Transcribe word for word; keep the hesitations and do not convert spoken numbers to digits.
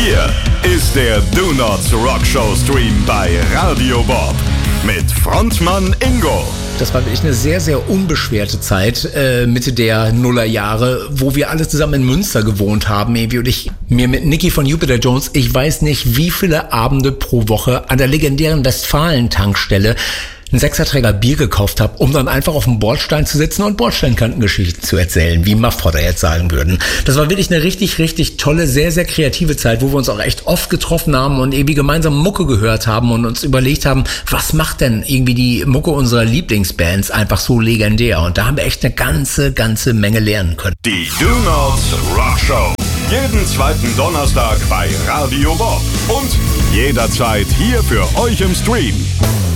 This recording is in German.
Hier ist der Do Nots Rock Show Stream bei Radio Bob mit Frontmann Ingo. Das war wirklich eine sehr, sehr unbeschwerte Zeit, äh, Mitte der Nullerjahre, wo wir alle zusammen in Münster gewohnt haben, irgendwie. Und ich mir mit Nicky von Jupiter Jones, ich weiß nicht, wie viele Abende pro Woche an der legendären Westfalen-Tankstelle einen Sechserträger Bier gekauft habe, um dann einfach auf dem Bordstein zu sitzen und Bordsteinkantengeschichten zu erzählen, wie Muffhodder jetzt sagen würden. Das war wirklich eine richtig, richtig tolle, sehr, sehr kreative Zeit, wo wir uns auch echt oft getroffen haben und irgendwie gemeinsam Mucke gehört haben und uns überlegt haben, was macht denn irgendwie die Mucke unserer Lieblingsbands einfach so legendär? Und da haben wir echt eine ganze, ganze Menge lernen können. Die Do Nots Rock Show. Jeden zweiten Donnerstag bei Radio Bob und jederzeit hier für euch im Stream.